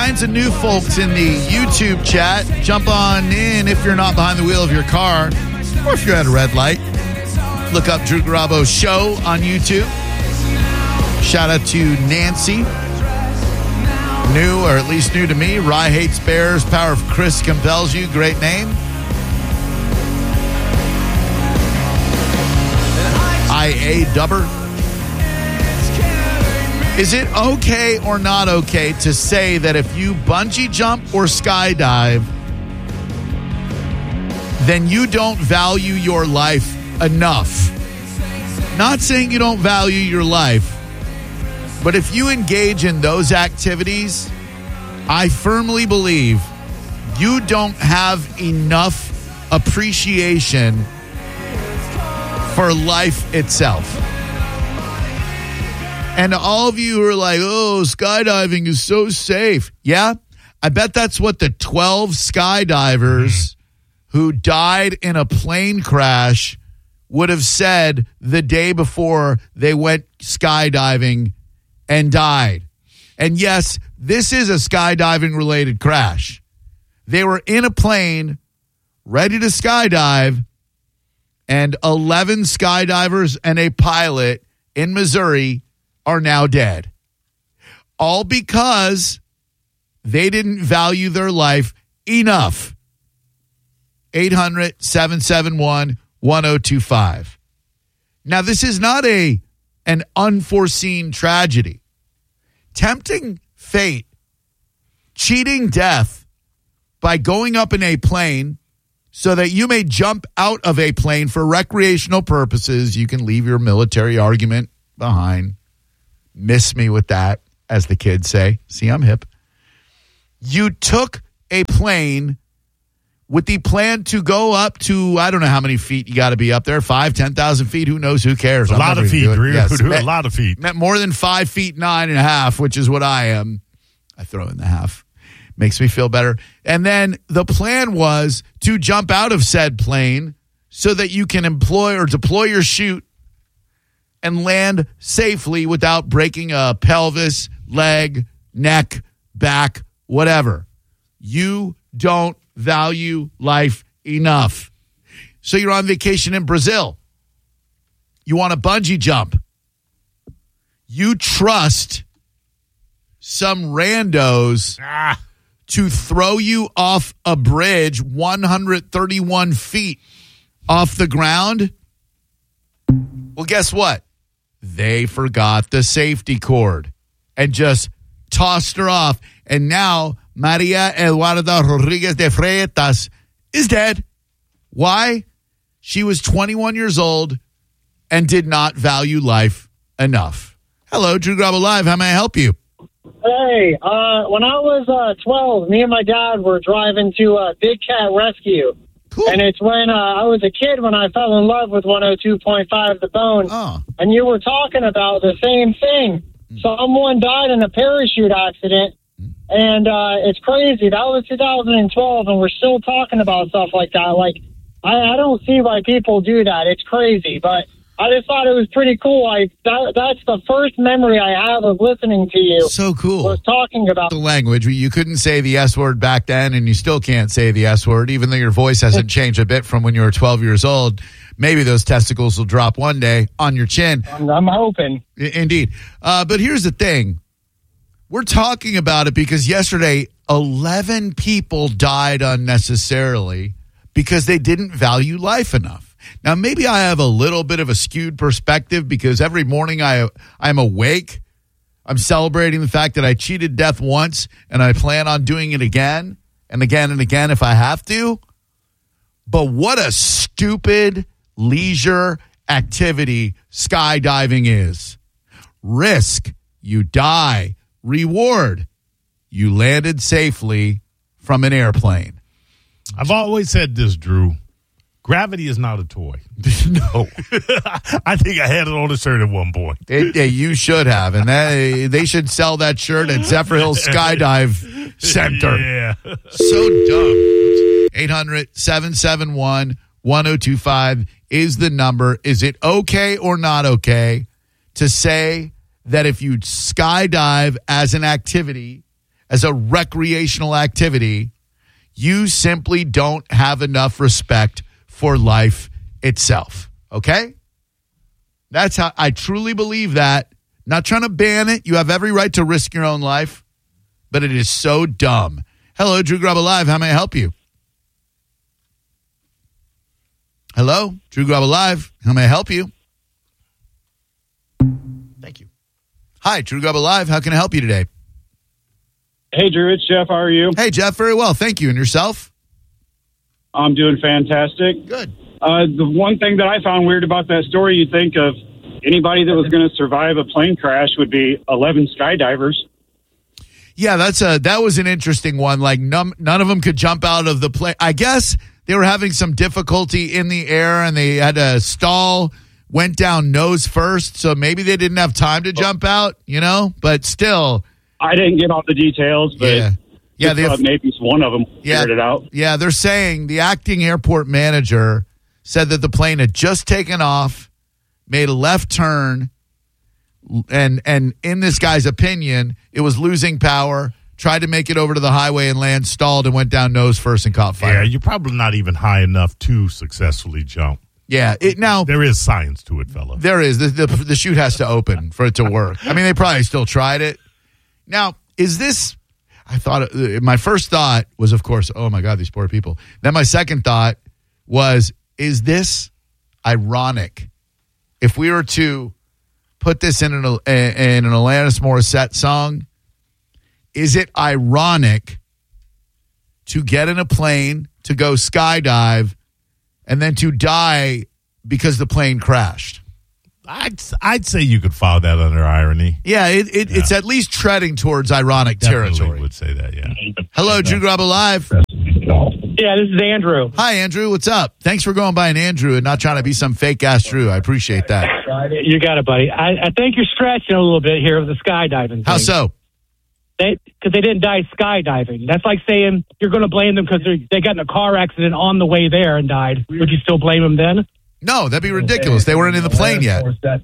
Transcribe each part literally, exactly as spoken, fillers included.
kinds of new folks in the YouTube chat. Jump on in if you're not behind the wheel of your car, or if you're at a red light. Look up Drew Garabo Show on YouTube. Shout out to Nancy. New, or at least new to me. Rye Hates Bears. Power of Chris compels you. Great name. I A Dubber. Is it okay or not okay to say that if you bungee jump or skydive, then you don't value your life enough? Not saying you don't value your life, but if you engage in those activities, I firmly believe you don't have enough appreciation for life itself. And all of you who are like, oh, skydiving is so safe. Yeah, I bet that's what the twelve skydivers who died in a plane crash would have said the day before they went skydiving and died. And yes, this is a skydiving related crash. They were in a plane ready to skydive, and eleven skydivers and a pilot in Missouri are now dead. All because they didn't value their life enough. eight hundred, seven seven one, one oh two five. Now, this is not a an unforeseen tragedy. Tempting fate, cheating death by going up in a plane so that you may jump out of a plane for recreational purposes. You can leave your military argument behind. Miss me with that, as the kids say. See, I'm hip. You took a plane with the plan to go up to, I don't know how many feet you got to be up there, five, ten thousand feet, who knows, who cares? A I'm lot of feet, Drew. Yes. A lot of feet. More than five feet, nine and a half, which is what I am. I throw in the half. Makes me feel better. And then the plan was to jump out of said plane so that you can employ or deploy your chute and land safely without breaking a pelvis, leg, neck, back, whatever. You don't value life enough. So you're on vacation in Brazil. You want to bungee jump. You trust some randos ah. to throw you off a bridge one hundred thirty-one feet off the ground. Well, guess what? They forgot the safety cord and just tossed her off. And now Maria Eduarda Rodriguez de Freitas is dead. Why? She was twenty-one years old and did not value life enough. Hello, Drew Garabo Live. How may I help you? Hey, uh, when I was uh, twelve, me and my dad were driving to uh, Big Cat Rescue. Cool. And it's when uh, I was a kid when I fell in love with one oh two point five The Bone. Oh. And you were talking about the same thing. Mm. Someone died in a parachute accident. Mm. And uh, it's crazy. That was two thousand twelve, and we're still talking about stuff like that. Like, I, I don't see why people do that. It's crazy. But I just thought it was pretty cool. I that, That's the first memory I have of listening to you. So cool. Was talking about the language. You couldn't say the S word back then, and you still can't say the S word, even though your voice hasn't changed a bit from when you were twelve years old. Maybe those testicles will drop one day on your chin. I'm, I'm hoping. Indeed. Uh, but here's the thing. We're talking about it because yesterday, eleven people died unnecessarily because they didn't value life enough. Now, maybe I have a little bit of a skewed perspective because every morning I, I'm awake. I'm celebrating the fact that I cheated death once and I plan on doing it again and again and again if I have to. But what a stupid leisure activity skydiving is. Risk, you die. Reward, you landed safely from an airplane. I've always said this, Drew. Gravity is not a toy. No. I think I had it on a shirt at one point. It, it, you should have. And that, they should sell that shirt at Zephyr Hills Skydive Center. Yeah. So dumb. eight hundred, seven seven one, one oh two five is the number. Is it okay or not okay to say that if you skydive as an activity as a recreational activity, you simply don't have enough respect for life itself. Okay? That's how I truly believe that. Not trying to ban it. You have every right to risk your own life, but it is so dumb. Hello, Drew Grub Alive. How may I help you? Hello, Drew Grub Alive. How may I help you? Thank you. Hi, Drew Grub Alive. How can I help you today? Hey, Drew. It's Jeff. How are you? Hey, Jeff. Very well. Thank you. And yourself? I'm doing fantastic. Good. Uh, the one thing that I found weird about that story, you think of anybody that was going to survive a plane crash would be eleven skydivers. Yeah, that's a that was an interesting one. Like none, none of them could jump out of the plane. I guess they were having some difficulty in the air and they had to stall, went down nose first. So maybe they didn't have time to jump out, you know, but still. I didn't get all the details, but yeah, yeah they have, maybe one of them yeah, figured it out. Yeah, they're saying the acting airport manager said that the plane had just taken off, made a left turn, and and in this guy's opinion, it was losing power, tried to make it over to the highway and land, stalled, and went down nose first and caught fire. Yeah, you're probably not even high enough to successfully jump. Yeah, it now there is science to it, fella. There is. The, the, the chute has to open for it to work. I mean, they probably still tried it. Now, is this, I thought, uh, my first thought was, of course, oh my God, these poor people. Then my second thought was, is this ironic? If we were to put this in an, in an Alanis Morissette song, is it ironic to get in a plane, to go skydive, and then to die because the plane crashed? I'd I'd say you could file that under irony. Yeah, it, it Yeah. it's at least treading towards ironic Definitely territory. would say that, yeah. Hello, Drew Grub Alive. Yeah, this is Andrew. Hi, Andrew. What's up? Thanks for going by an Andrew and not trying to be some fake ass Drew. I appreciate that. You got it, buddy. I, I think you're stretching a little bit here with the skydiving thing. How so? They because they didn't die skydiving. That's like saying you're going to blame them because they got in a car accident on the way there and died. Would you still blame them then? No, that'd be ridiculous. They weren't in the plane yet.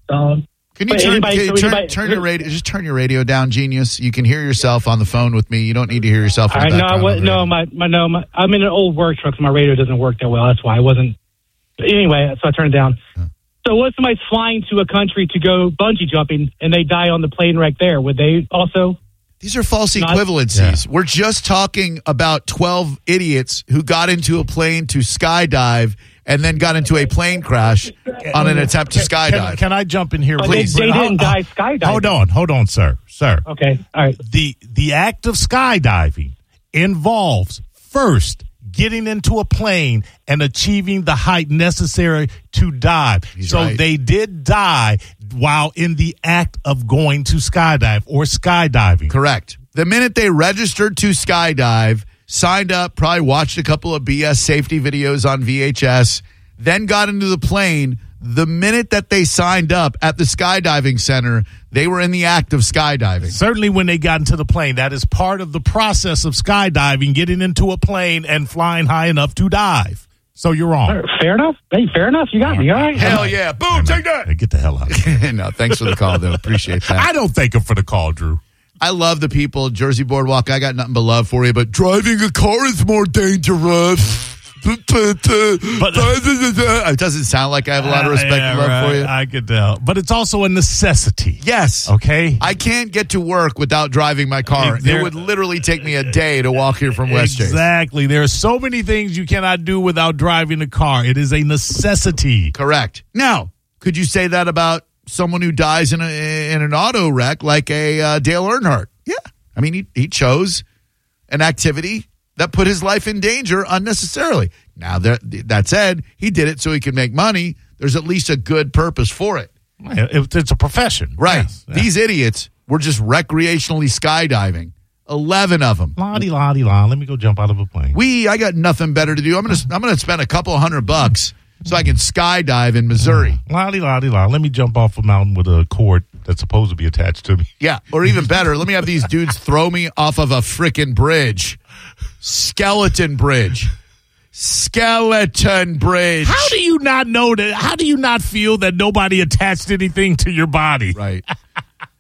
Can you But turn, anybody- can you so turn, anybody- turn your radio? Just turn your radio down, genius. You can hear yourself on the phone with me. You don't need to hear yourself. In All the right, no, I background wa- of the no, radio. my, my, no, my, I'm in an old work truck, so my radio doesn't work that well. That's why I wasn't. But anyway, so I turned it down. Huh. So, what if somebody's flying to a country to go bungee jumping and they die on the plane right there? Would they also? These are false Not- equivalencies. We're just talking about twelve idiots who got into a plane to skydive and then got into a plane crash on an attempt to skydive. Can, can I jump in here, But please? they, they didn't Hold- die skydiving. Hold on, hold on, sir. Sir. Okay, all right. The the act of skydiving involves first getting into a plane and achieving the height necessary to dive. He's so right. they did die while in the act of going to skydive or skydiving. Correct. The minute they registered to skydive, signed up, probably watched a couple of B S safety videos on V H S, then got into the plane, the minute that they signed up at the skydiving center, they were in the act of skydiving. Certainly when they got into the plane, that is part of the process of skydiving, getting into a plane and flying high enough to dive. So you're wrong. Fair enough. Hey, fair enough. You got me. All right. Hell yeah. Boom, take that. Hey, get the hell out of here. No, thanks for the call, though. Appreciate that. I don't thank him for the call, Drew. I love the people. Jersey Boardwalk, I got nothing but love for you, but driving a car is more dangerous. But it doesn't sound like I have a lot of respect Uh, yeah, and love right. for you. I could tell. But it's also a necessity. Yes. Okay? I can't get to work without driving my car. There- It would literally take me a day to walk here from West Chase. Exactly. There are so many things you cannot do without driving a car. It is a necessity. Correct. Now, could you say that about someone who dies in a in an auto wreck like a uh, Dale Earnhardt? Yeah. I mean, he, he chose an activity that put his life in danger unnecessarily. Now, that, that said, he did it so he could make money. There's at least a good purpose for it. It- It's a profession. Right. Yes. These idiots were just recreationally skydiving. eleven of them. La di la di la. Let me go jump out of a plane. We, I got nothing better to do. I'm gonna, I'm gonna spend a couple hundred bucks so I can skydive in Missouri. La di la di la. Let me jump off a mountain with a cord that's supposed to be attached to me. Yeah, or even better, let me have these dudes throw me off of a freaking bridge, skeleton bridge, skeleton bridge. How do you not know that? How do you not feel that nobody attached anything to your body? Right.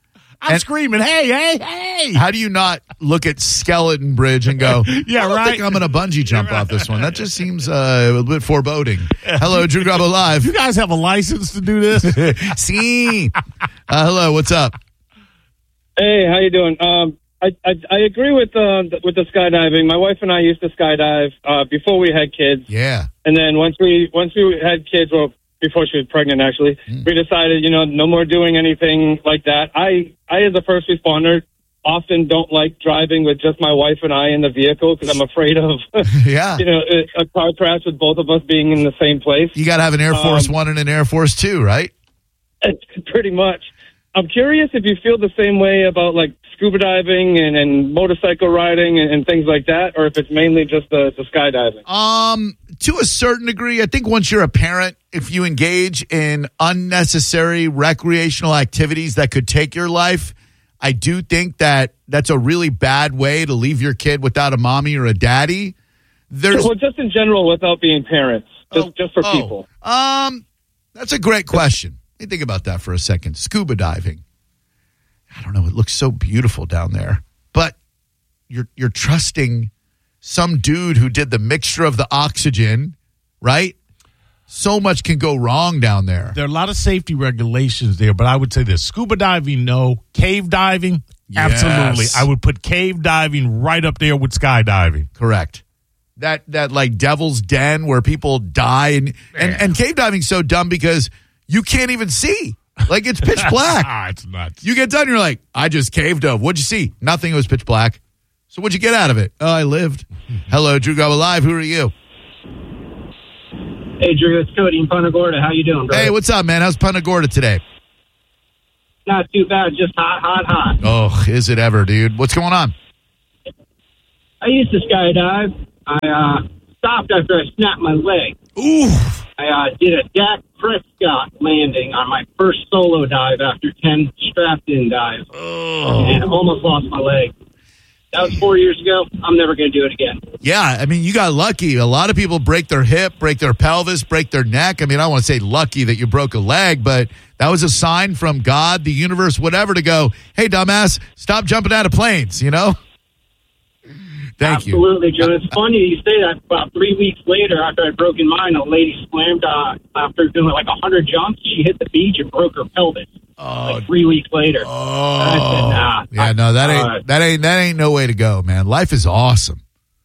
I'm And- screaming, hey, hey, hey. How do you not look at Skeleton Bridge and go, Yeah, I don't right. think I'm going to bungee jump off this one. That just seems uh, a bit foreboding. Hello, Drew Garabo Live. You guys have a license to do this? See? Uh, hello, what's up? Hey, how you doing? Um, I, I I agree with uh, with the skydiving. My wife and I used to skydive uh, before we had kids, Yeah. and then once we once we had kids, well, before she was pregnant, actually, Mm. we decided, you know, no more doing anything like that. I I as a first responder often don't like driving with just my wife and I in the vehicle because I'm afraid of Yeah. you know a, a car crash with both of us being in the same place. You got to have an Air Force Um, One and an Air Force Two, right? Pretty much. I'm curious if you feel the same way about like scuba diving and, and motorcycle riding and, and things like that, or if it's mainly just the, the skydiving. Um, to a certain degree, I think once you're a parent, if you engage in unnecessary recreational activities that could take your life, I do think that that's a really bad way to leave your kid without a mommy or a daddy. There's Well, just in general, without being parents, just Oh, just for oh. people. Um, that's a great question. Let me think about that for a second. Scuba diving. I don't know. It looks so beautiful down there, but you're you're trusting some dude who did the mixture of the oxygen, right? So much can go wrong down there. There are a lot of safety regulations there, but I would say this. Scuba diving, no. Cave diving, absolutely. Yes. I would put cave diving right up there with skydiving. Correct. That that like Devil's Den where people die and and, and cave diving's so dumb because you can't even see. Like it's pitch black. Ah, it's nuts. You get done, you're like, I just cave dove. What'd you see? Nothing. It was pitch black. So what'd you get out of it? Oh, I lived. Hello, Drew Garabo Live. Who are you? Hey, Drew, it's Cody in Punta Gorda. How you doing, bro? Hey, what's up, man? How's Punta Gorda today? Not too bad, just hot, hot, hot. Oh, is it ever, dude? What's going on? I used to skydive. I uh, stopped after I snapped my leg. Ooh. I uh, did a Dak Prescott landing on my first solo dive after ten strapped-in dives, Oh. and almost lost my leg. That was four years ago. I'm never going to do it again. Yeah, I mean, you got lucky. A lot of people break their hip, break their pelvis, break their neck. I mean, I don't want to say lucky that you broke a leg, but that was a sign from God, the universe, whatever, to go, hey, dumbass, stop jumping out of planes, you know? Thank you. Absolutely, Joe. It's funny you say that. About three weeks later, after I'd broken mine, a lady slammed uh, after doing like a hundred jumps. She hit the beach and broke her pelvis. Oh, Like three weeks later. oh. I said, nah. Yeah, no, that ain't Uh, that ain't that ain't no way to go, man. Life is awesome.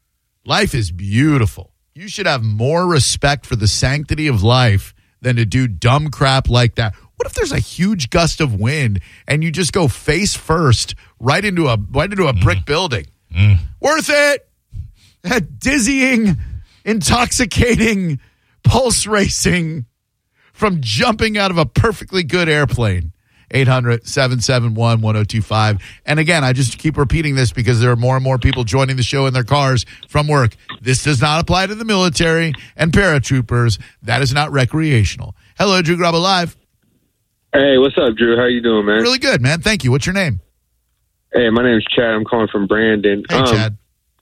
Life is beautiful. You should have more respect for the sanctity of life than to do dumb crap like that. What if there's a huge gust of wind and you just go face first right into a right into a brick building? Mm. Worth it. That dizzying, intoxicating, pulse racing from jumping out of a perfectly good airplane. eight hundred, seven seven one, one oh two five. And again, I just keep repeating this because there are more and more people joining the show in their cars from work. This does not apply to the military and paratroopers. That is not recreational. Hello, Drew Garabo Live. Hey, what's up, Drew? How you doing, man? Really good, man. Thank you. What's your name? Hey, my name's Chad. I'm calling from Brandon. Hey, um, Chad.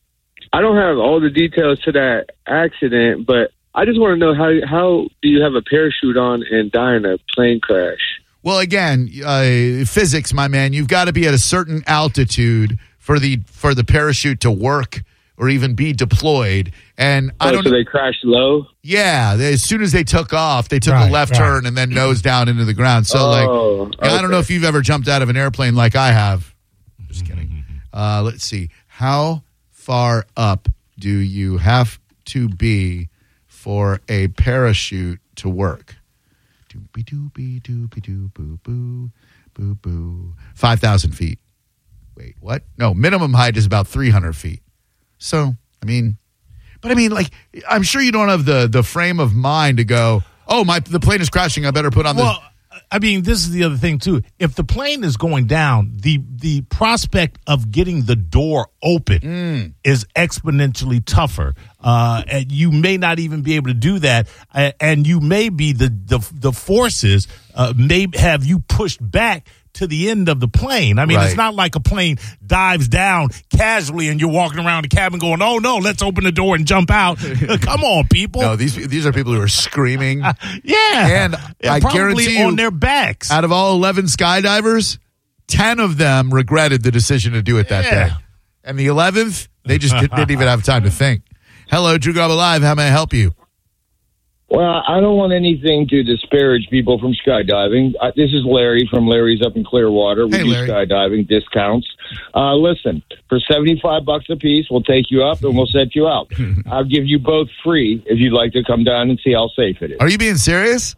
I don't have all the details to that accident, but I just want to know how how do you have a parachute on and die in a plane crash? Well, again, uh, physics, my man. You've got to be at a certain altitude for the for the parachute to work or even be deployed. And I Oh, don't so know. they crashed low? Yeah, they, as soon as they took off, they took a Right, left right. turn and then nose down into the ground. So, like, Oh, yeah, I don't okay. know if you've ever jumped out of an airplane like I have. Just kidding. Uh, let's see. How far up do you have to be for a parachute to work? Doopy doopy doopy doo boo boo boo boo. Five thousand feet. Wait, what? No, minimum height is about three hundred feet. So, I mean, but I mean, like, I'm sure you don't have the the frame of mind to go, oh, my the plane is crashing. I better put on the. Well, I mean, this is the other thing, too. If the plane is going down, the the prospect of getting the door open Mm. is exponentially tougher. Uh, and you may not even be able to do that. Uh, and you may be the, the, the forces uh, may have you pushed back to the end of the plane. I mean, Right. it's not like a plane dives down casually and you're walking around the cabin going, oh, no, let's open the door and jump out. Come on, people. No, these these are people who are screaming. Yeah. And I Probably guarantee you, on their backs. Out of all eleven skydivers, ten of them regretted the decision to do it that Yeah. day. And the eleventh, they just didn't even have time to think. Hello, Drew Garabo Live. How may I help you? Well, I don't want anything to disparage people from skydiving. Uh, this is Larry from Larry's up in Clearwater. We Hey, do Larry. skydiving discounts. Uh, listen, for seventy-five bucks a piece, we'll take you up and we'll set you out. I'll give you both free if you'd like to come down and see how safe it is. Are you being serious?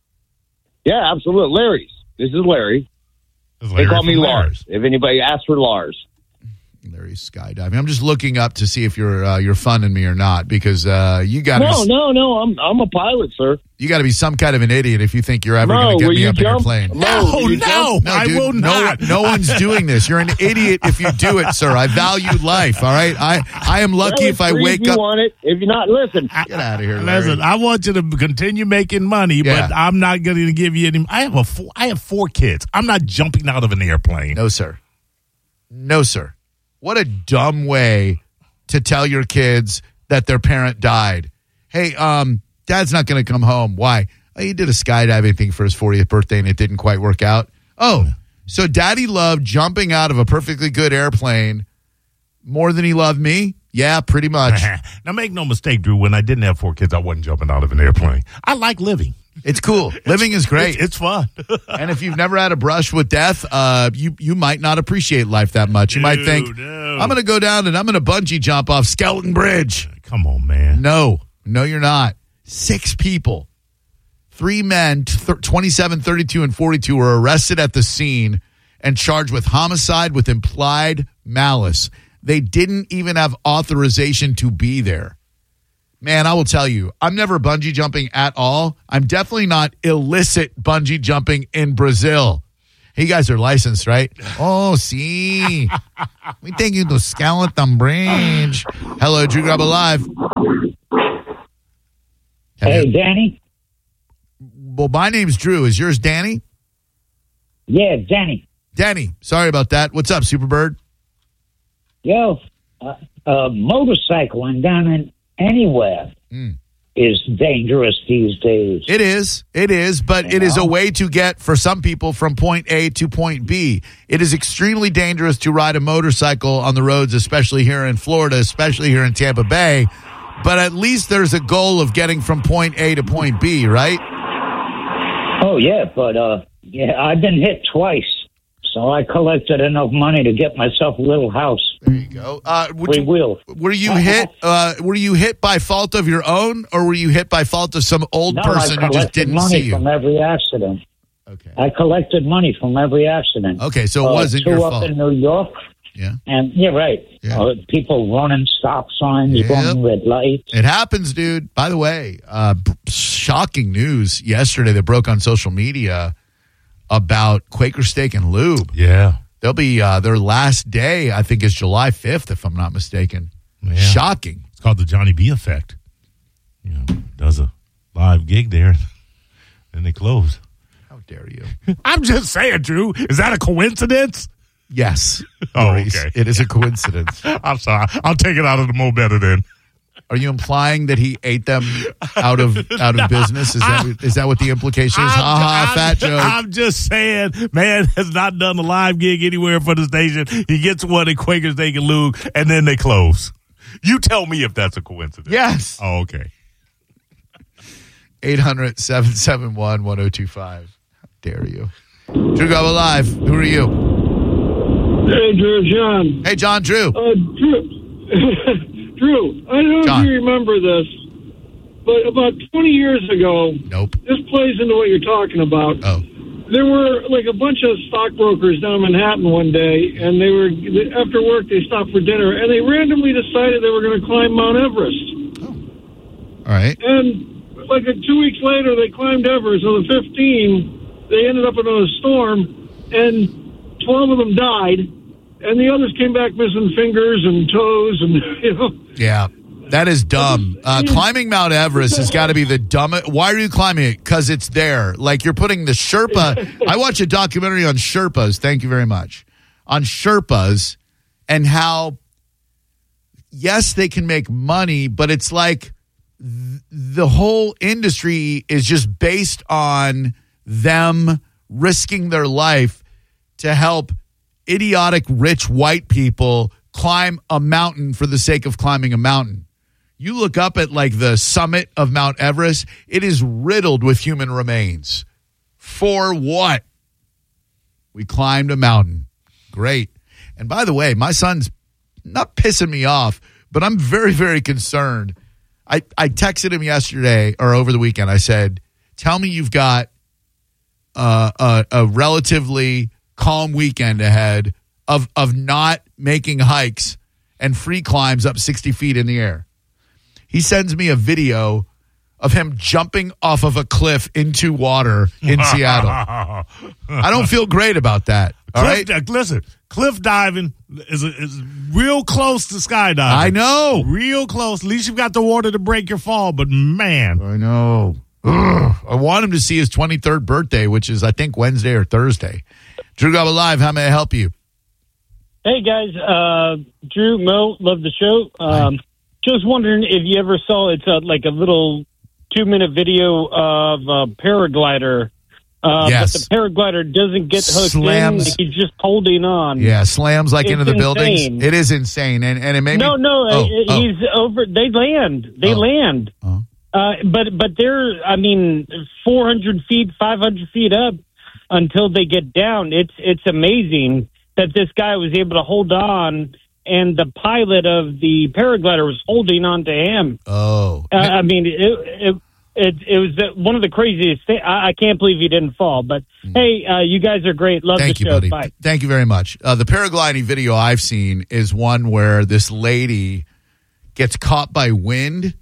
Yeah, absolutely. Larry's. This is Larry. This is They Larry call me from Lars. Larry's. If anybody asks for Lars. Larry's skydiving. I'm just looking up to see if you're uh, you're funding me or not, because uh, you got to No, no, no. I'm I'm a pilot, sir. you got to be some kind of an idiot if you think you're ever No, going to get will me you up in your jump? plane. No, No, will you no, jump? No, I dude, will no, not. no one's doing this. You're an idiot if you do it, sir. I value life. All right, I I am lucky Well, if I it's free wake if you up. want it. If you're not, listen. Get out of here, Larry. Listen, I want you to continue making money, Yeah. but I'm not going to give you any. I have a four, I have four kids. I'm not jumping out of an airplane. No, sir. No, sir. What a dumb way to tell your kids that their parent died. Hey, um, Dad's not going to come home. Why? Oh, he did a skydiving thing for his fortieth birthday and it didn't quite work out. Oh, so Daddy loved jumping out of a perfectly good airplane more than he loved me? Yeah, pretty much. Now, make no mistake, Drew. When I didn't have four kids, I wasn't jumping out of an airplane. I like living. It's cool. Living is great. It's, it's fun. And if you've never had a brush with death, uh, you you might not appreciate life that much. You might No, think, no. I'm going to go down and I'm going to bungee jump off Skeleton Bridge. Come on, man. No, no, you're not. Six people, three men, th- twenty-seven, thirty-two, and forty-two were arrested at the scene and charged with homicide with implied malice. They didn't even have authorization to be there. Man, I will tell you, I'm never bungee jumping at all. I'm definitely not illicit bungee jumping in Brazil. Hey, you guys are licensed, right? Oh, see. We take you to Skeleton Bridge. Hello, Drew Garabo Live. Hey, Danny. Well, my name's Drew. Is yours Danny? Yeah, Danny. Danny, sorry about that. What's up, Superbird? Yo, uh, uh, motorcycling down in anywhere Mm. is dangerous these days. It is. It is, but it is a way to get, for some people, from point A to point B. It is extremely dangerous to ride a motorcycle on the roads, especially here in Florida, especially here in Tampa Bay. But at least there's a goal of getting from point A to point B, right? Oh, yeah, but uh, yeah, I've been hit twice. So I collected enough money to get myself a little house. There you go. Uh, would We you- will. Were you hit? Uh, were you hit by fault of your own, or were you hit by fault of some old No, person I who just collected didn't money see you? from every accident. Okay. I collected money from every accident. Okay, so it Uh, wasn't two your up fault. in New York, Yeah. and you're right. Yeah. Uh, people running stop signs, Yep. running red lights. It happens, dude. By the way, uh, b- shocking news yesterday that broke on social media about Quaker Steak and Lube. Yeah. They'll be uh, their last day, I think, is July fifth, if I'm not mistaken. Yeah. Shocking. It's called the Johnny B effect. You know, does a live gig there, and they close. How dare you? I'm just saying, Drew. Is that a coincidence? Yes. Oh, Maurice, okay. It is a coincidence. I'm sorry. I'll take it out of the Mo Better then. Are you implying that he ate them out of out of business? Is that is that what the implication is? Ha ha, I'm- fat joke. I'm just saying, man has not done a live gig anywhere for the station. He gets one at Quaker Steak and Lube, and then they close. You tell me if that's a coincidence. Yes. Oh, okay. eight hundred, seven seven one, one oh two five. How dare you? Drew Garabo Live. Who are you? Hey, Drew, John. Hey, John Drew. Uh, Drew. Drew, I don't know John. if you remember this, but about twenty years ago, Nope. this plays into what you're talking about. Oh. There were like a bunch of stockbrokers down Manhattan one day, and they were after work. They stopped for dinner, and they randomly decided they were going to climb Mount Everest. All right. And like a, two weeks later, they climbed Everest. On the fifteenth, they ended up in a storm, and twelve of them died. And the others came back missing fingers and toes, and you know. Yeah, that is dumb. Uh, climbing Mount Everest has got to be the dumbest. Why are you climbing it? Because it's there. Like you're putting the Sherpa. I watched a documentary on Sherpas. Thank you very much. On Sherpas and how, yes, they can make money, but it's like th- the whole industry is just based on them risking their life to help idiotic rich white people climb a mountain for the sake of climbing a mountain. You look up at like the summit of Mount Everest, it is riddled with human remains. For what? We climbed a mountain. Great. And by the way, my son's not pissing me off, but I'm very, very concerned. I, I texted him yesterday or over the weekend. I said, tell me you've got uh, a, a relatively calm weekend ahead of, of not making hikes and free climbs up sixty feet in the air. He sends me a video of him jumping off of a cliff into water in Seattle. I don't feel great about that. All cliff, right? Listen, cliff diving is, is real close to skydiving. I know. Real close. At least you've got the water to break your fall, but man. I know. Ugh. I want him to see his twenty-third birthday, which is, I think, Wednesday or Thursday. Drew Garabo Live, how may I help you? Hey, guys. Uh, Drew, Mo, love the show. Um, just wondering if you ever saw, it's a, like a little two-minute video of a paraglider. Uh, yes. But the paraglider doesn't get hooked Slams. in. He's just holding on. Yeah, slams like It's into the insane. buildings. It is insane. And, and it made no, me... no, Oh, uh, oh. he's over. They land. They Oh. land. Oh. Uh, but but they're, I mean, four hundred feet, five hundred feet up until they get down. It's it's amazing that this guy was able to hold on, and the pilot of the paraglider was holding on to him. Oh. Uh, I mean, it it it, it was one of the craziest things. I, I can't believe he didn't fall. But hey, uh, you guys are great. Love Thank the you, show. buddy. Bye. Thank you very much. Uh, the paragliding video I've seen is one where this lady gets caught by wind.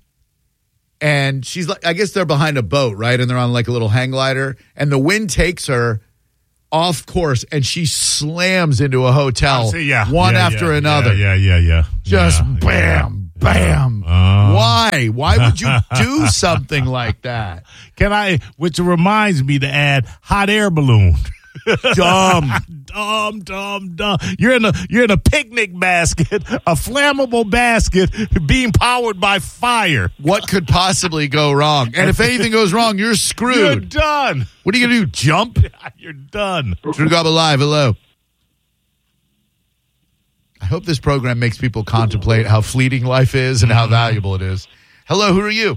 And she's like, I guess they're behind a boat, right? And they're on like a little hang glider. And the wind takes her off course and she slams into a hotel, See, yeah. one Yeah, after yeah, another. Yeah, yeah, yeah. yeah. Just Yeah, bam, yeah. bam. Uh, Why? Why would you do something like that? Can I, which reminds me to add hot air balloon. Dumb. dumb, dumb, dumb. You're in a you're in a picnic basket, a flammable basket being powered by fire. What could possibly go wrong? And if anything goes wrong, you're You're screwed. done. What are you going to do? Jump? You're done. Drew Garabo Live, hello. I hope this program makes people contemplate how fleeting life is and how valuable it is. Hello, who are you?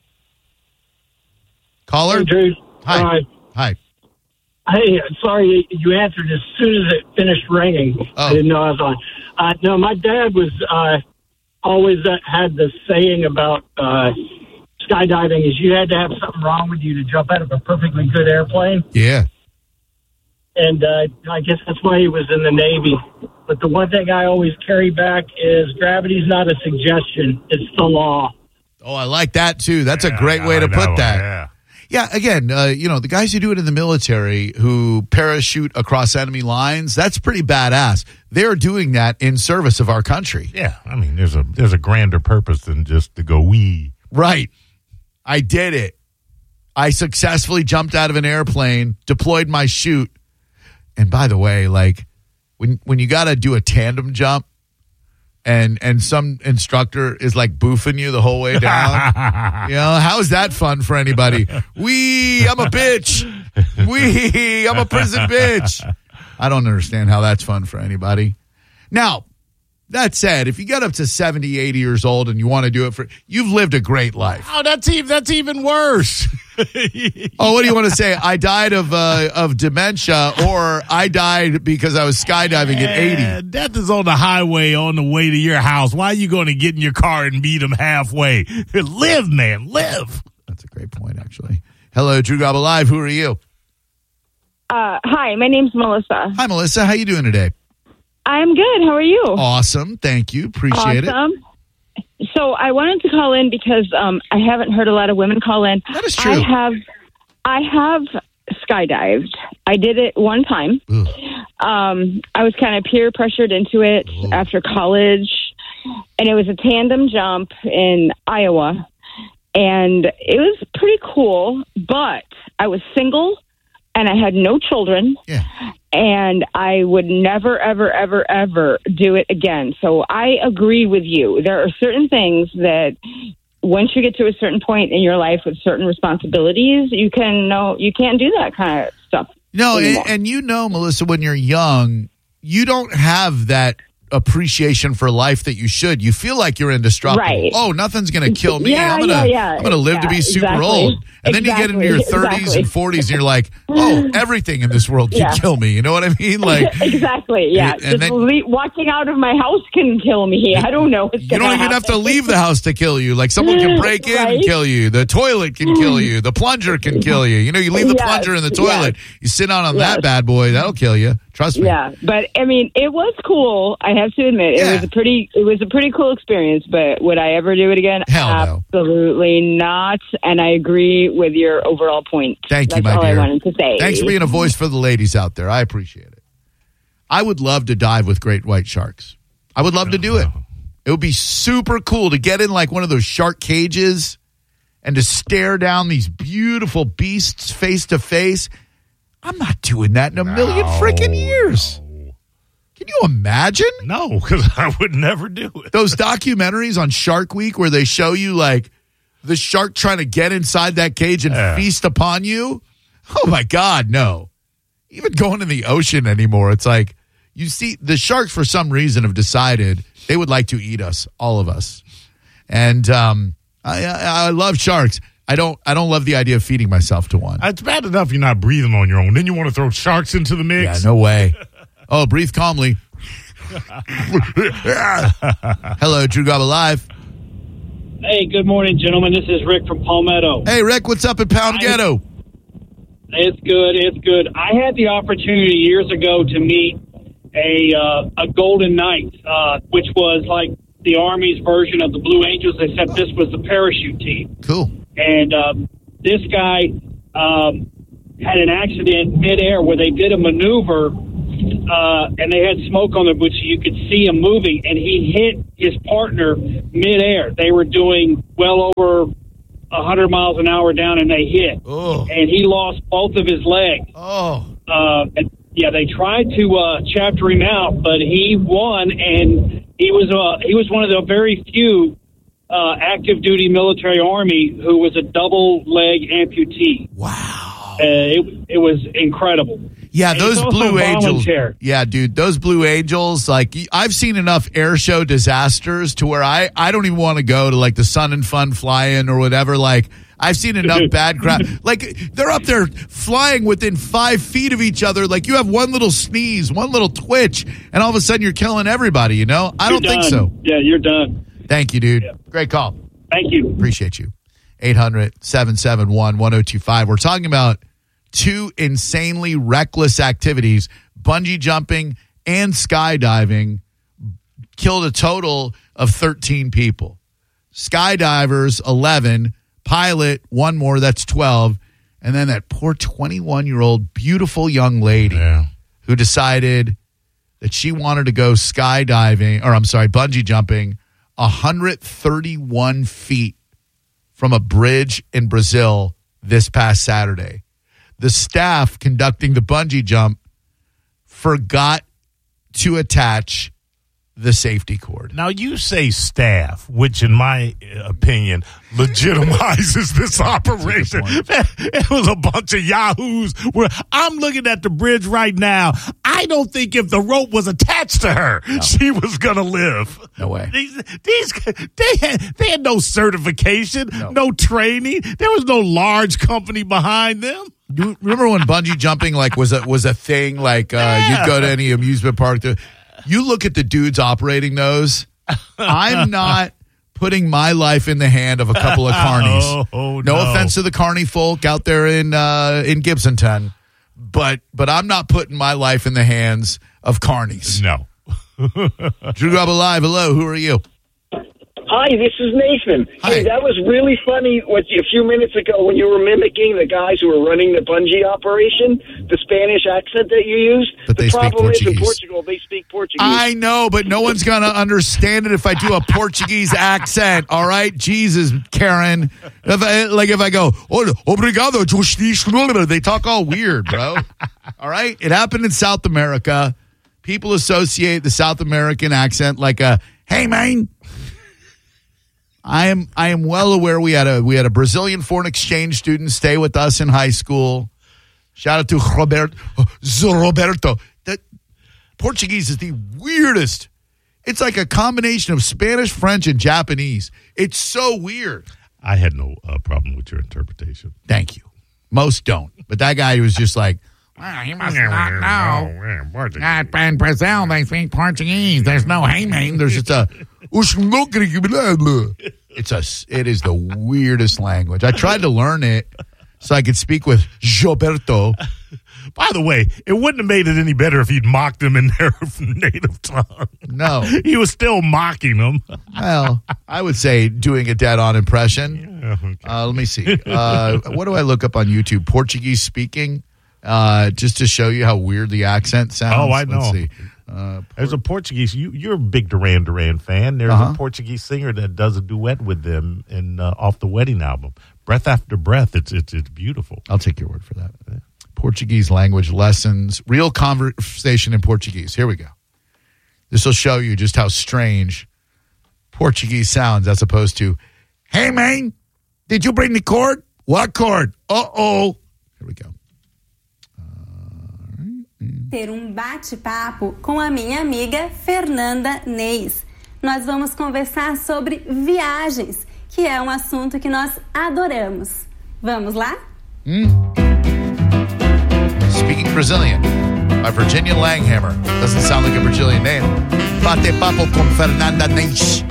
Caller? Hey, Drew. Hi. Hi. Hi. Hey, sorry you answered as soon as it finished ringing. Oh. I didn't know I was on. Uh, no, my dad was uh, always uh, had the saying about uh, skydiving is you had to have something wrong with you to jump out of a perfectly good airplane. Yeah. And uh, I guess that's why he was in the Navy. But the one thing I always carry back is gravity's not a suggestion. It's the law. Oh, I like that, too. That's Yeah, a great I way to like put one, that. Yeah. Yeah, again, uh, you know, the guys who do it in the military who parachute across enemy lines, that's pretty badass. They're doing that in service of our country. Yeah, I mean, there's a there's a grander purpose than just to go wee. Right. I did it. I successfully jumped out of an airplane, deployed my chute. And by the way, like when when you got to do a tandem jump and and some instructor is like boofing you the whole way down, you know, how is that fun for anybody? Wee, I'm a bitch. Wee, I'm a prison bitch. I don't understand how that's fun for anybody. Now, that said, if you get up to seventy, eighty years old and you want to do it for, you've lived a great life. Oh, that's even that's even worse. Oh, what do you want to say? I died of uh, of dementia, or I died because I was skydiving at eighty. Eh, Death is on the highway on the way to your house. Why are you going to get in your car and meet him halfway? Live, man, live. That's a great point, actually. Hello, Drew Garabo Live. Who are you? Uh, hi, my name's Melissa. Hi, Melissa. How you doing today? I'm good. How are you? Awesome. Thank you. Appreciate awesome. it. So I wanted to call in because um, I haven't heard a lot of women call in. That is true. I have, I have skydived. I did it one time. Um, I was kind of peer pressured into it Ooh. after college, and it was a tandem jump in Iowa, and it was pretty cool. But I was single, and I had no children. Yeah. And I would never, ever, ever, ever do it again. So I agree with you. There are certain things that once you get to a certain point in your life with certain responsibilities, you can no, you can't do that kind of stuff No, and, anymore. and you know, Melissa, when you're young, you don't have that appreciation for life that you should. You feel like you're indestructible. Right. Oh, nothing's going to kill me. Yeah, I'm going to yeah, yeah. I'm going to live to Yeah, be super exactly. old. And then you get into your Exactly, thirties exactly. and forties and you're like, "Oh, everything in this world can Yeah. kill me." You know what I mean? Like exactly, yeah. And Just then- le- walking out of my house can kill me. I don't know. What's you don't gonna even have to happen. leave the house to kill you. Like someone can break in and Right? kill you. The toilet can kill you. The plunger can kill you. You know, you leave the Yes, plunger in the toilet. yes. You sit on on Yes. that bad boy. That'll kill you. Trust me. Yeah, but I mean, it was cool. I have to admit, it Yeah. was a pretty, it was a pretty cool experience. But would I ever do it again? Hell no. Absolutely not. And I agree with your overall point. Thank you, That's my all dear. I wanted to say. Thanks for being a voice for the ladies out there. I appreciate it. I would love to dive with great white sharks. I would love to do it. It would be super cool to get in like one of those shark cages and to stare down these beautiful beasts face to face. I'm not doing that in a million freaking years. Can you imagine? No, because I would never do it. Those documentaries on Shark Week where they show you like the shark trying to get inside that cage and Yeah. feast upon you. Oh my God, no. Even going in the ocean anymore, it's like you see the sharks for some reason have decided they would like to eat us, all of us. And um, I, I, I love sharks. I don't. I don't love the idea of feeding myself to one. It's bad enough you're not breathing on your own. Then you want to throw sharks into the Yeah, mix? no way. Oh, breathe calmly. Hello, Drew Gobble Live. Hey, good morning, gentlemen. This is Rick from Palmetto. Hey, Rick, what's up in Pound Ghetto? It's good. It's good. I had the opportunity years ago to meet a uh, a Golden Knight, uh, which was like the Army's version of the Blue Angels, except this was the parachute team. Cool. And um, this guy um, had an accident midair where they did a maneuver, uh, and they had smoke on their boots, so you could see him moving, and he hit his partner midair. They were doing well over one hundred miles an hour down, and they hit. Oh. And he lost both of his legs. Oh. Uh, and, yeah, they tried to uh, chapter him out, but he won, and he was uh, he was one of the very few uh, active duty military Army who was a double leg amputee. Wow. Uh, it it was incredible. Yeah, And those it's also Blue Angels. voluntary. Yeah, dude, those Blue Angels, like, I've seen enough air show disasters to where I, I don't even want to go to, like, the Sun and Fun fly-in or whatever. Like, I've seen enough bad crap. Like, they're up there flying within five feet of each other. Like, you have one little sneeze, one little twitch, and all of a sudden you're killing everybody, you know? I You're don't think done. so. Yeah, you're done. Thank you, dude. Great call. Thank you. Appreciate you. eight hundred, seven seven one, one oh two five. We're talking about two insanely reckless activities, bungee jumping and skydiving, killed a total of thirteen people. Skydivers, eleven. Pilot, one more, that's twelve. And then that poor twenty-one-year-old beautiful young lady Yeah. who decided that she wanted to go skydiving, or I'm sorry, bungee jumping one hundred thirty-one feet from a bridge in Brazil this past Saturday. The staff conducting the bungee jump forgot to attach the safety cord. Now, you say staff, which in my opinion legitimizes this operation. It was a bunch of yahoos. Where I'm looking at the bridge right now. I don't think if the rope was attached to her, no. she was going to live. No way. These, these they, had, they had no certification, no. no training. There was no large company behind them. You remember when bungee jumping like was a was a thing? Like uh, yeah. you'd go to any amusement park. To, you look at the dudes operating those. I'm not putting my life in the hand of a couple of carnies. Oh, oh, no, no offense to the carny folk out there in uh, in Gibsonton, but but I'm not putting my life in the hands of carnies. No. Drew Gobble Live. Hello, who are you? Hi, this is Nathan. Hi. Hey, that was really funny what, a few minutes ago when you were mimicking the guys who were running the bungee operation, the Spanish accent that you used. But the they speak problem is in Portuguese. Portugal, they speak Portuguese. I know, but no one's going to understand it if I do a Portuguese accent, all right? Jesus, Karen. If I, like if I go, oh, obrigado, they talk all weird, bro. All right? It happened in South America. People associate the South American accent like a, hey, man. I am I am well aware we had a we had a Brazilian foreign exchange student stay with us in high school. Shout out to Roberto. Roberto. That Portuguese is the weirdest. It's like a combination of Spanish, French, and Japanese. It's so weird. I had no uh, problem with your interpretation. Thank you. Most don't. But that guy was just like, well, he must not know. Not in Brazil, they speak Portuguese. There's no hey, man. There's just a... It's a, it is the weirdest language. I tried to learn it so I could speak with Gilberto. By the way, it wouldn't have made it any better if he'd mocked them in their native tongue. No. He was still mocking them. Well, I would say doing a dead-on impression. Yeah, okay. uh, let me see. Uh, what do I look up on YouTube? Portuguese speaking, uh, just to show you how weird the accent sounds. Oh, I know. Let's see. Uh, Port- There's a Portuguese. You, you're a big Duran Duran fan. There's Uh-huh. a Portuguese singer that does a duet with them in uh, off the wedding album, Breath After Breath. It's it's it's beautiful. I'll take your word for that. Portuguese language lessons, real conversation in Portuguese. Here we go. This will show you just how strange Portuguese sounds as opposed to, hey, man, did you bring the cord? What cord? Uh-oh. Here we go. Ter um bate-papo com a minha amiga Fernanda Neis. Nós vamos conversar sobre viagens, que é um assunto que nós adoramos. Vamos lá? Mm. Speaking Brazilian by Virginia Langhammer. Doesn't sound like a Brazilian name. Bate-papo com Fernanda Neis.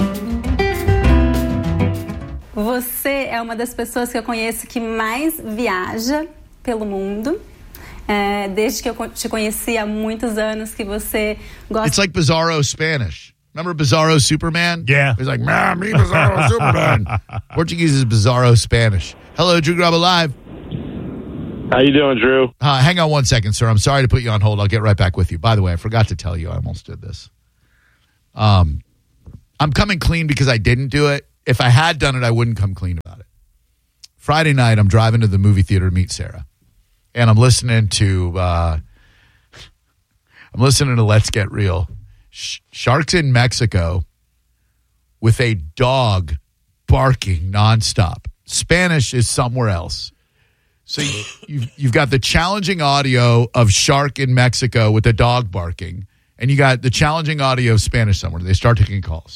Você é uma das pessoas que eu conheço que mais viaja pelo mundo. É, desde que eu te conheci há muitos anos, que você gosta... It's like Bizarro Spanish. Remember Bizarro Superman? Yeah. He's like, man, me Bizarro Superman. Portuguese is Bizarro Spanish. Hello, Drew Grabo Live. How you doing, Drew? Uh, hang on one second, sir. I'm sorry to put you on hold. I'll get right back with you. By the way, I forgot to tell you. I almost did this. Um, I'm coming clean because I didn't do it. If I had done it, I wouldn't come clean about it. Friday night, I'm driving to the movie theater to meet Sarah. And I'm listening to, uh, I'm listening to Let's Get Real. Sh- Sharks in Mexico with a dog barking nonstop. Spanish is somewhere else. So you, you've, you've got the challenging audio of Shark in Mexico with a dog barking. And you got the challenging audio of Spanish somewhere. They start taking calls.